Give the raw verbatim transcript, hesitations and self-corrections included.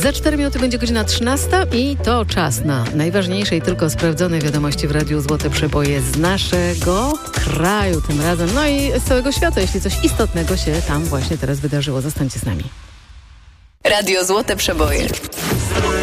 Za cztery minuty będzie godzina trzynasta i to czas na najważniejsze i tylko sprawdzone wiadomości w Radiu Złote Przeboje z naszego kraju tym razem, no i z całego świata, jeśli coś istotnego się tam właśnie teraz wydarzyło. Zostańcie z nami. Radio Złote Przeboje.